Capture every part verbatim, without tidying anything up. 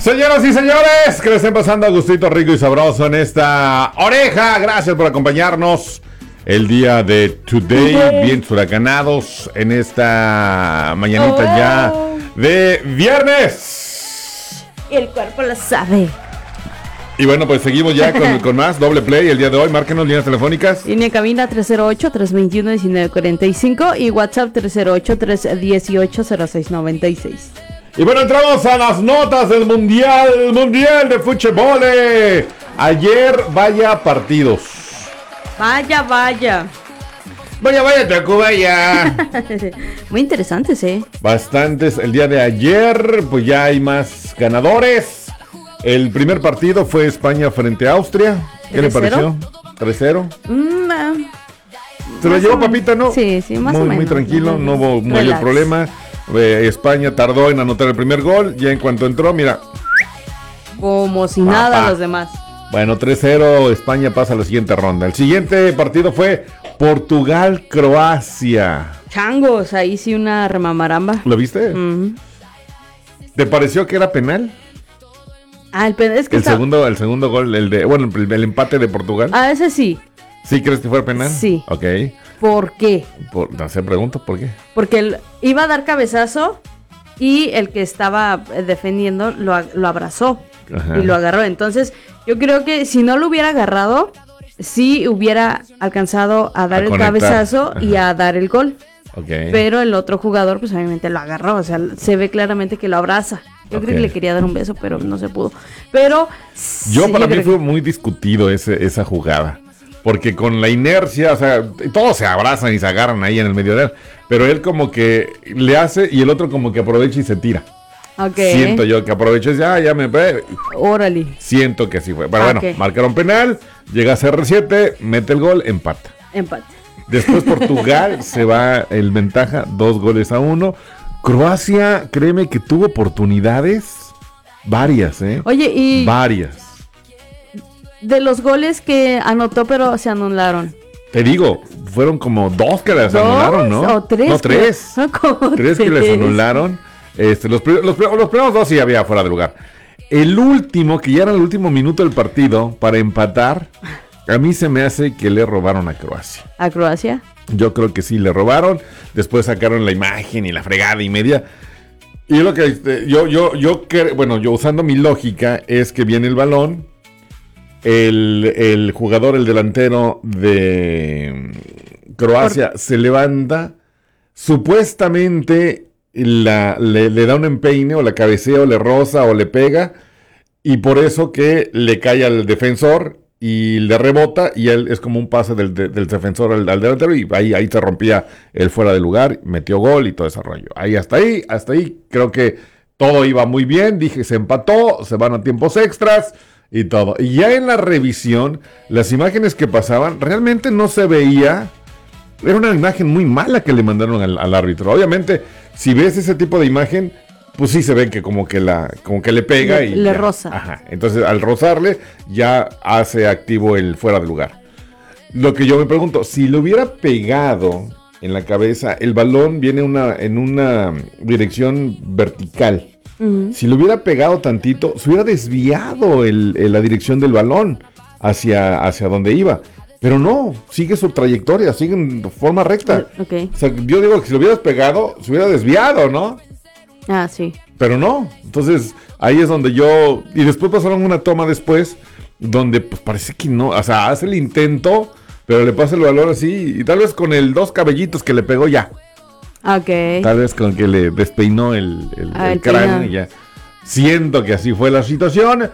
Señoras y señores, que le estén pasando a gustito rico y sabroso en esta oreja. Gracias por acompañarnos el día de Today, bien huracanados en esta mañanita oh. ya de viernes. El cuerpo lo sabe. Y bueno, pues seguimos ya con, con más doble play el día de hoy. Márquenos líneas telefónicas. Línea cabina tres cero ocho, tres dos uno, uno nueve cuatro cinco y WhatsApp tres cero ocho, tres uno ocho, cero seis nueve seis. Y bueno, entramos a las notas del Mundial, Mundial de Fútbol. Ayer, vaya partidos. Vaya, vaya. Vaya, vaya, Tacubaya. Muy interesantes, ¿eh? Bastantes. El día de ayer, pues ya hay más ganadores. El primer partido fue España frente a Austria. ¿Qué le pareció? tres cero. Mm, uh, Se lo llevó Papita, ¿no? Sí, sí, más muy, o menos. Muy tranquilo, no hubo mayor problema. Eh, España tardó en anotar el primer gol. Ya en cuanto entró, mira. Como si Papá. nada los demás. Bueno, tres cero, España pasa a la siguiente ronda. El siguiente partido fue Portugal-Croacia. Changos, ahí sí una remamaramba. ¿Lo viste? Uh-huh. ¿Te pareció que era penal? Ah, el penal es que el está... segundo, el segundo gol, el de, bueno, el, el empate de Portugal. Ah, ese sí. ¿Sí crees que fue penal? Sí. Ok. ¿Por qué? Por, no sé, pregunto, ¿por qué? Porque él iba a dar cabezazo y el que estaba defendiendo lo, lo abrazó. Ajá. Y lo agarró. Entonces, yo creo que si no lo hubiera agarrado, sí hubiera alcanzado a dar a el conectar. cabezazo Ajá. y a dar el gol. Okay. Pero el otro jugador, pues obviamente lo agarró. O sea, se ve claramente que lo abraza. Yo okay. creo que le quería dar un beso, pero no se pudo. Pero yo sí, para yo mí fue que... muy discutido ese, esa jugada. Porque con la inercia, o sea, todos se abrazan y se agarran ahí en el medio de él. Pero él como que le hace y el otro como que aprovecha y se tira. Okay. Siento yo que aprovecho y ya, ya me... Órale. Siento que así fue. Pero okay. bueno, marcaron penal, llega a C R siete, mete el gol, empata. Empate. Después Portugal se va en ventaja, dos goles a uno. Croacia, créeme que tuvo oportunidades, varias, ¿eh? Oye, y... Varias. De los goles que anotó, pero se anularon. Te digo, fueron como dos que les anularon, ¿no? O tres. No, tres. Que... Tres, tres que les anularon. Este, los, los, los primeros dos sí había fuera de lugar. El último, que ya era el último minuto del partido, para empatar, a mí se me hace que le robaron a Croacia. ¿A Croacia? Yo creo que sí, le robaron. Después sacaron la imagen y la fregada y media. Y lo que este, yo, yo, yo, bueno, yo usando mi lógica, es que viene el balón. El, el jugador, el delantero de Croacia, Por... se levanta. Supuestamente la, le, le da un empeine, o la cabecea, o le roza, o le pega. Y por eso que le cae al defensor y le rebota, y él es como un pase del, del defensor al, al delantero, y ahí, ahí se rompía el fuera de lugar, metió gol y todo ese rollo. Ahí hasta ahí, hasta ahí, creo que todo iba muy bien, dije, se empató, se van a tiempos extras y todo. Y ya en la revisión, las imágenes que pasaban, realmente no se veía, era una imagen muy mala que le mandaron al, al árbitro. Obviamente, si ves ese tipo de imagen, pues sí se ve que como que la como que le pega le, y le ya. roza. Ajá. Entonces, al rozarle, ya hace activo el fuera de lugar. Lo que yo me pregunto, si le hubiera pegado en la cabeza, el balón viene una, en una dirección vertical. Uh-huh. Si le hubiera pegado tantito, se hubiera desviado el, el, la dirección del balón hacia, hacia donde iba. Pero no, sigue su trayectoria, sigue en forma recta. Okay. O sea, yo digo que si lo hubieras pegado, se hubiera desviado, ¿no? Ah, sí. Pero no, entonces ahí es donde yo... Y después pasaron una toma después, donde pues parece que no, o sea, hace el intento, pero le pasa el balón así, y tal vez con el dos cabellitos que le pegó ya. Ok. Tal vez con que le despeinó el, el, ah, el, el cráneo y ya. Siento que así fue la situación,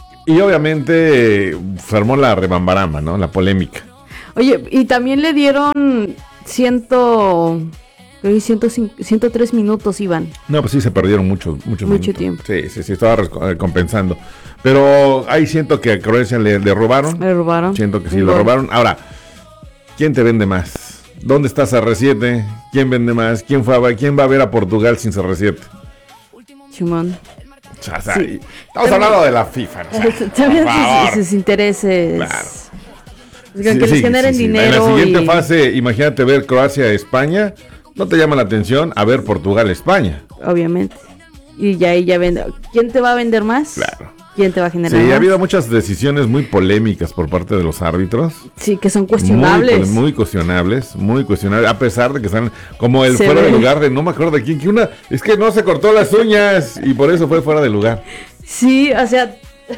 y obviamente eh, se armó la rebambaramba, ¿no? La polémica. Oye, y también le dieron ciento... Creo que ciento tres minutos iban. No, pues sí, se perdieron muchos muchos Mucho minutos. tiempo. Sí, sí, sí, estaba recompensando. Pero ahí siento que a Croacia le, le robaron. Le robaron. Siento que sí, le robaron. Ahora, ¿quién te vende más? ¿Dónde está C R siete? ¿Quién vende más? ¿Quién fue a, quién va a ver a Portugal sin C R siete? Chimón. O sea, sí. Estamos hablando de la FIFA. ¿No? O sea, también sus, sus intereses. Claro. Que sí, les sí, generen sí, sí. dinero. En la siguiente y... fase, imagínate ver Croacia-España. ¿No te llama la atención a ver Portugal-España? Obviamente. y ya ella vende. ¿Quién te va a vender más? Claro. ¿Quién te va a generar Sí, más? ha habido muchas decisiones muy polémicas por parte de los árbitros. Sí, que son cuestionables. Muy, muy cuestionables, muy cuestionables, a pesar de que están como el Se fuera ve. de lugar de no me acuerdo de quién, que una, es que no se cortó las uñas y por eso fue fuera de lugar. Sí, o sea,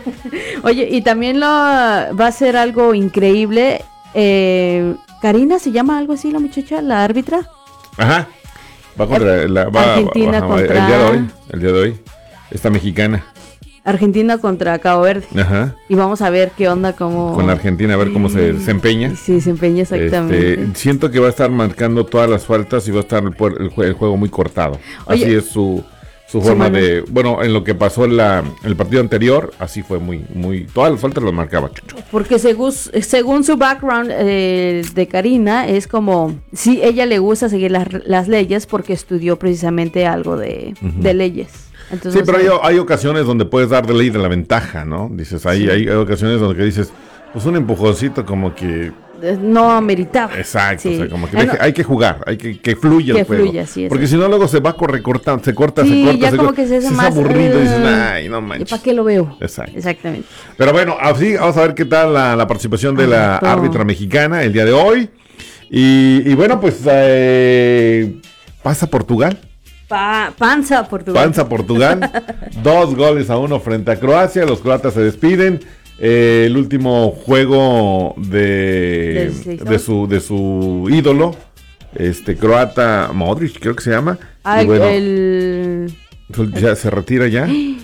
oye, y también lo va a ser algo increíble. Eh, Karina, ¿se llama algo así la muchacha, la árbitra? Ajá. Va contra la va, Argentina va- va- contra- el día de hoy, el día de hoy. Esta mexicana. Argentina contra Cabo Verde. Ajá. Y vamos a ver qué onda, cómo... Con la Argentina, a ver cómo se desempeña. Sí, se empeña exactamente. Este, siento que va a estar marcando todas las faltas y va a estar el, puer- el jue- el juego muy cortado. Oye, así es su, su su forma manera. de... Bueno, en lo que pasó en la, el partido anterior, así fue muy... muy todas las faltas las marcaba. Chucho. Porque según, según su background eh, de Karina, es como, sí, ella le gusta seguir las, las leyes porque estudió precisamente algo de, Ujú. de leyes. Entonces, Sí, pero hay, eh, hay ocasiones donde puedes dar de ley de la ventaja, ¿no? Dices, hay, Sí. hay, hay ocasiones donde que dices, pues un empujoncito como que... eh, no ameritaba. Exacto, Sí. o sea, como que Ah, deje- no. hay que jugar, hay que que fluya Que el juego. fluya, sí, Porque eso. si no luego se va recortando, se corta, Sí, se corta, ya se como corta. que se hace es más, aburrido, eh, dices, ay, no ¿Y manches. para qué lo veo? Exacto. Exactamente. Pero bueno, así vamos a ver qué tal la, la participación de la Ajá. árbitra mexicana el día de hoy. Y, y bueno, pues eh, pasa Portugal. Pa- panza Portugal. Panza Portugal. Dos goles a uno frente a Croacia. Los croatas se despiden. Eh, el último juego de, ¿De selección? de su de su ídolo, este croata Modric, creo que se llama. Ah, Y bueno, el... ya se retira ya.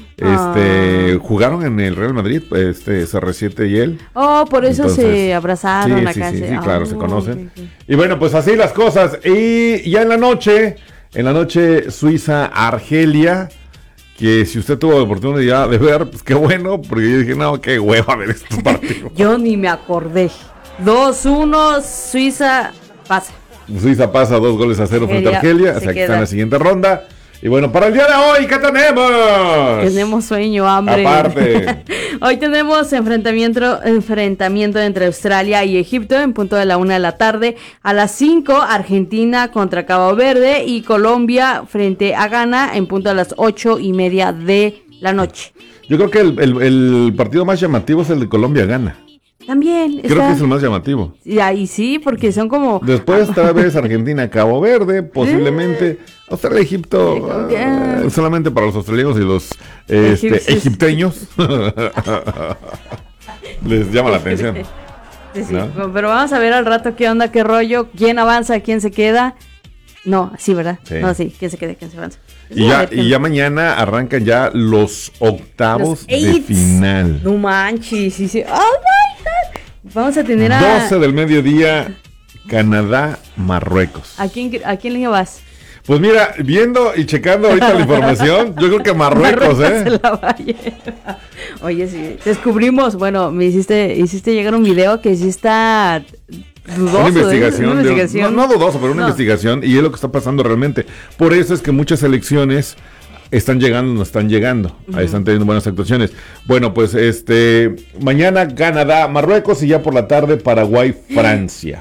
Este, jugaron en el Real Madrid, este C R siete y él. Oh, por eso Entonces, se abrazaron sí, acá. sí, sí, se- sí, claro, Ah, se conocen. ok, ok. Y bueno, pues así las cosas. Y ya en la noche, en la noche Suiza-Argelia, que si usted tuvo la oportunidad de ver, pues qué bueno, porque yo dije, no, qué hueva ver estos partidos. Yo ni me acordé. dos uno, Suiza pasa. Suiza pasa dos goles a cero frente a Argelia Argelia, o se sea que queda. está en la siguiente ronda. Y bueno, para el día de hoy, ¿qué tenemos? Tenemos sueño, hambre. Aparte. Hoy tenemos enfrentamiento, enfrentamiento entre Australia y Egipto en punto de la una de la tarde. A las cinco, Argentina contra Cabo Verde y Colombia frente a Ghana en punto de las ocho y media de la noche. Yo creo que el, el- el partido más llamativo es el de Colombia-Gana. También Creo está... que es el más llamativo. Y ahí sí, porque son como... Después tal vez Argentina-Cabo Verde, posiblemente Australia-Egipto, como que, ah, ah. solamente para los australianos y los este, Egipcios. egipteños. Les llama la atención. Sí, sí, ¿no? pero vamos a ver al rato qué onda, qué rollo, quién avanza, quién se queda. No, sí, ¿verdad? Sí. No, sí, quién se queda, quién se avanza. Y A ya, ver qué y ya mañana arrancan ya los octavos Los de eights. final. No manches, sí, sí. Oh my God. Vamos a tener a... doce del mediodía, Canadá, Marruecos. ¿A quién, ¿A quién le vas? Pues mira, viendo y checando ahorita la información, yo creo que Marruecos, se ¿eh? la va a llevar. Oye, sí, descubrimos, bueno, me hiciste, hiciste llegar un video que sí está dudoso. Una ¿eh? investigación, Una de- investigación. no, no dudoso, pero una No. investigación y es lo que está pasando realmente. Por eso es que muchas elecciones están llegando, no están llegando. Ahí están teniendo buenas actuaciones. Bueno, pues este mañana Canadá, Marruecos y ya por la tarde Paraguay, Francia.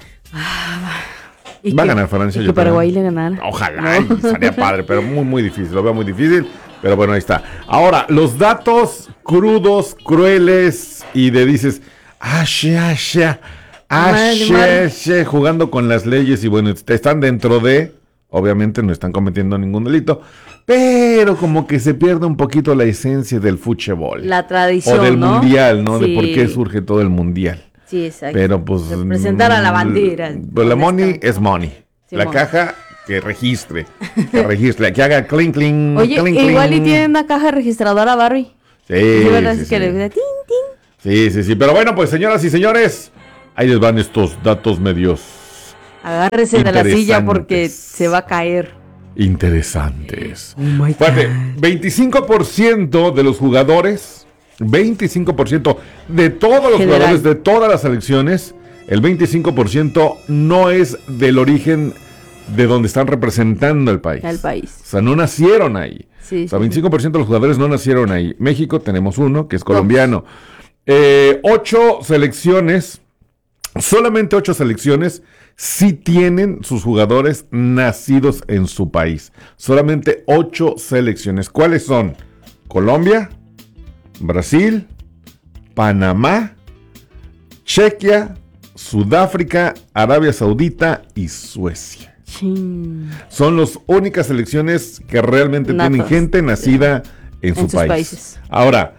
Y Va a que- ganar Francia, y yo que Paraguay creo. le ganara. Ojalá, No. y estaría padre, pero muy, muy difícil. Lo veo muy difícil, pero bueno, ahí está. Ahora, los datos crudos, crueles y de dices, ashe, ashe, ashe, Madre, ashe, jugando con las leyes y bueno, están dentro de, obviamente no están cometiendo ningún delito, pero como que se pierde un poquito la esencia del fútbol. La tradición, o del ¿no? mundial, ¿no? De Sí. por qué surge todo el mundial. Sí, exacto. Pero pues... Representar a la mm, bandera. Pues la money Honesta. es money. Sí, la money. caja que registre. Que registre. Que haga cling, cling. Oye, cling, igual y cling. tiene una caja registradora Barbie. Sí, Sí, ¿verdad? sí, Es que sí. le gusta tin, tin. Sí, sí, sí. Pero bueno, pues señoras y señores, ahí les van estos datos medios Agárrese de la silla Interesantes. porque se va a caer. interesantes. Oh my Fíjate, veinticinco por ciento de los jugadores, veinticinco por ciento de todos los General. jugadores de todas las selecciones, el veinticinco por ciento no es del origen de donde están representando el país. Al país. O sea, no nacieron ahí. Sí, O sea, sí, veinticinco por ciento de los jugadores no nacieron ahí. México tenemos uno, que es colombiano. Eh, ocho selecciones Solamente ocho selecciones sí tienen sus jugadores nacidos en su país. Solamente ocho selecciones. ¿Cuáles son? Colombia, Brasil, Panamá, Chequia, Sudáfrica, Arabia Saudita y Suecia. Chin. Son las únicas selecciones que realmente Natas. tienen gente nacida en, En su sus país. países. Ahora,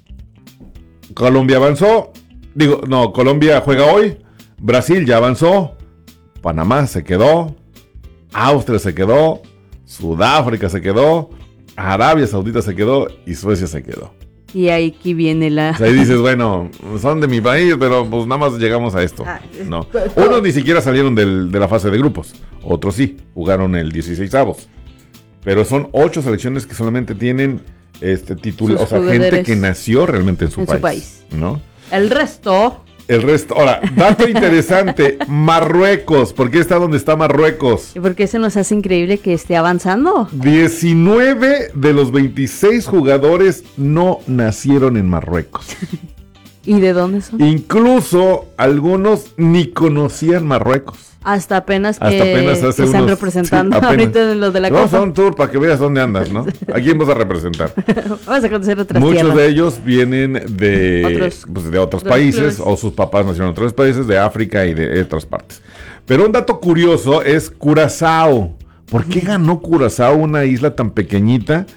Colombia avanzó. Digo, no, Colombia juega hoy. Brasil ya avanzó. Panamá se quedó. Austria se quedó. Sudáfrica se quedó. Arabia Saudita se quedó. Y Suecia se quedó. Y ahí aquí viene la... O sea, ahí dices, bueno, son de mi país, pero pues nada más llegamos a esto. Ah, No. Unos ni siquiera salieron del, de la fase de grupos. Otros sí, jugaron el dieciseisavos. Pero son ocho selecciones que solamente tienen este título, Sus o sea, jugadores gente que nació realmente en su en país. su país. ¿No? El resto... El resto, ahora, dato interesante, Marruecos, ¿por qué está donde está Marruecos? ¿Y por qué se nos hace increíble que esté avanzando? diecinueve de los veintiséis jugadores no nacieron en Marruecos. ¿Y de dónde son? Incluso algunos ni conocían Marruecos. Hasta apenas que Hasta apenas hace están unos- representando sí, apenas. ahorita en los de la Vamos a Copa. un tour para que veas dónde andas, ¿no? ¿A quién vas a representar? Vamos a conocer otras Muchos tierras. de ellos vienen de Otros- pues, de otros otros países, clubes. o sus papás nacieron en otros países, de África y de otras partes. Pero un dato curioso es Curazao. ¿Por qué ganó Curazao, una isla tan pequeñita,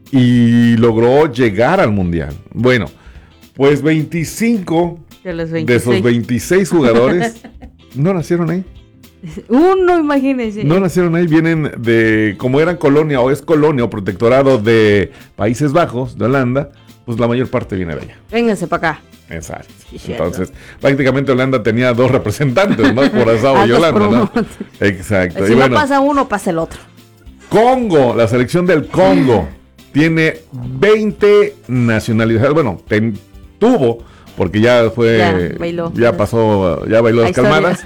y logró llegar al Mundial? Bueno, pues veinticinco De los de veintiséis. esos veintiséis jugadores no nacieron ahí. Uno, imagínense. No nacieron ahí, vienen de, como eran colonia o es colonia o protectorado de Países Bajos, de Holanda, pues la mayor parte viene de allá. Vénganse para acá. Exacto. Sí, cierto. Entonces, prácticamente Holanda tenía dos representantes, ¿no? Curazao y Ah, dos por Holanda, ¿no? uno. Exacto. Si Y no bueno, pasa uno, pasa el otro. Congo, la selección del Congo, tiene veinte nacionalidades. Bueno, ten- tuvo, porque ya fue, Ya bailó. ya pasó, ya bailó las La historia. calmadas.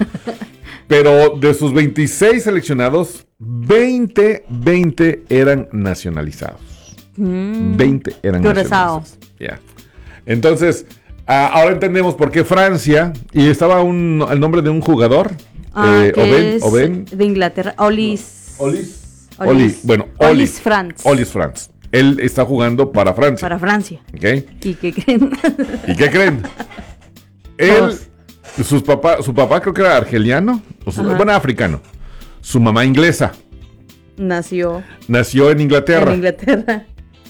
Pero de sus veintiséis seleccionados, veinte, veinte eran nacionalizados. Mm. veinte eran Curazao. nacionalizados. Ya. Entonces, ah, ahora entendemos por qué Francia, y estaba un, el nombre de un jugador, Ah, eh, que Oben, es Oben, de Inglaterra. Olis. Olis, Olis. Oli, bueno, Olis Olis France. Olis France. Él está jugando para Francia. Para Francia. ¿Ok? ¿Y qué creen? ¿Y qué creen? Él, sus papá, su papá creo que era argeliano, o su- Ajá. bueno, africano. Su mamá inglesa. Nació Nació en Inglaterra. en Inglaterra.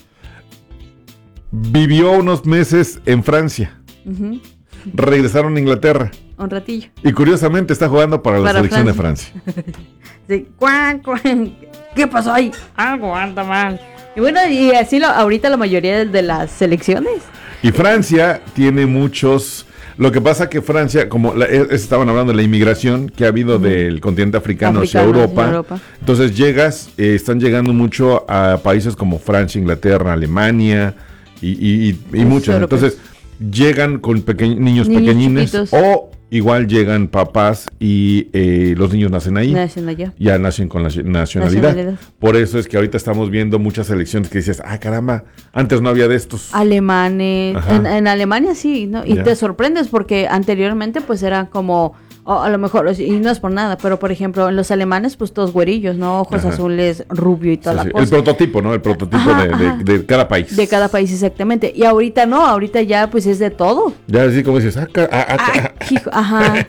Vivió unos meses en Francia. Ujú. Regresaron a Inglaterra. Un ratillo. Y curiosamente está jugando para la Para selección Francia. de Francia. Sí. Cuan, cuan. ¿Qué pasó ahí? Algo anda mal. Y bueno, y así lo, ahorita la mayoría de, de las selecciones. Y Francia tiene muchos... Lo que pasa que Francia, como la- es- estaban hablando de la inmigración que ha habido del continente africano, hacia Africano, Europa. hacia Europa. Entonces llegas, eh, están llegando mucho a países como Francia, Inglaterra, Alemania y, y, y- y Los muchos. europeos. Entonces llegan con peque- niños, Niños pequeñines chiquitos. o igual llegan papás y eh, los niños nacen ahí. Nacen allá. Ya nacen con la nacionalidad. Nacionalidad. Por eso es que ahorita estamos viendo muchas selecciones que dices, ah, caramba, antes no había de estos. Alemanes. Ajá. En, en Alemania sí, ¿no? Y Ya. te sorprendes porque anteriormente pues eran como, o a lo mejor, y no es por nada, pero por ejemplo en los alemanes pues todos güerillos, ¿no? Ojos Ajá. azules, rubio y toda Sí, la sí. El cosa. prototipo, ¿no? El prototipo Ajá, de, de- ajá. de cada país. De cada país exactamente. Y ahorita no, ahorita ya pues es de todo. Ya así como dices, ah, ca- ah, ah, Ah, ah. hijo, ajá.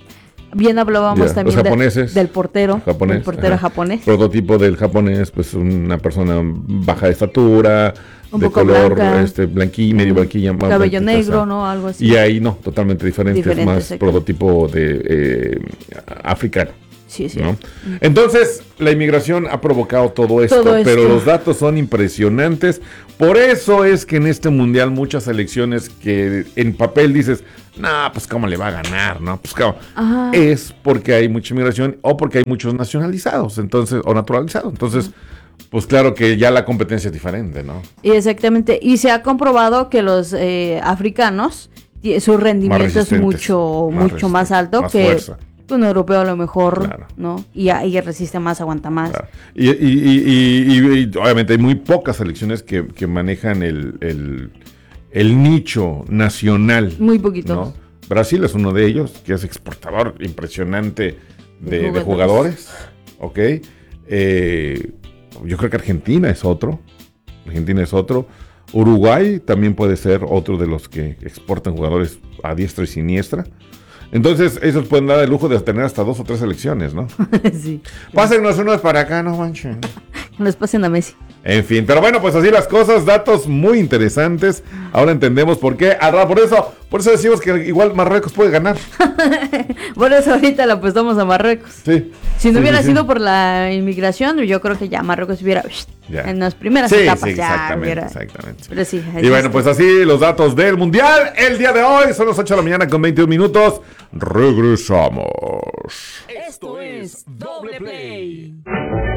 Bien hablábamos Ya, también los de- japoneses. del portero. Japonés, del portero ajá. japonés. Prototipo del japonés, pues una persona baja de estatura, Un de poco color blanca. este blanquillo, medio blanquilla, más Cabello blanquita, negro, ajá. ¿no? Algo así. Y ahí no, totalmente diferente, Diferente, es más exacto. prototipo de eh, africano. Sí, sí. ¿No? Entonces, la inmigración ha provocado todo esto, Todo esto. pero los datos son impresionantes. Por eso es que en este mundial muchas selecciones que en papel dices, nah, pues cómo le va a ganar, ¿no? Pues cómo. Ajá. Es porque hay mucha inmigración o porque hay muchos nacionalizados, entonces, o naturalizados. Entonces, pues claro que ya la competencia es diferente, ¿no? Y exactamente. Y se ha comprobado que los eh, africanos, ti- su rendimiento es resistentes, mucho, más mucho más resistentes, alto más que fuerza. un europeo a lo mejor, Claro. ¿no? Y, a- y resiste más, aguanta más. Claro. Y, y- y- y- y- y obviamente hay muy pocas selecciones que, que manejan el, el- el nicho nacional. Muy poquito. ¿no? Brasil es uno de ellos, que es exportador impresionante de, de jugadores. Ok. Eh, yo creo que Argentina es otro. Argentina es otro. Uruguay también puede ser otro de los que exportan jugadores a diestra y siniestra. Entonces, ellos pueden dar el lujo de tener hasta dos o tres selecciones, ¿no? Sí. Pásennos unos para acá, no manchen. Nos pasen a Messi. En fin, pero bueno, pues así las cosas, datos muy interesantes. Ahora entendemos por qué. Ah, por eso, por eso decimos que igual Marruecos puede ganar. Por eso ahorita le apostamos a Marruecos. Sí. Si no sí, hubiera sí, sido sí. por la inmigración, yo creo que ya Marruecos hubiera Ya. en las primeras Sí, etapas sí, ya exactamente, hubiera. exactamente. Pero sí, Y bueno, pues así los datos del Mundial el día de hoy. Son las ocho de la mañana con veintiún minutos. Regresamos. Esto es Doble Play.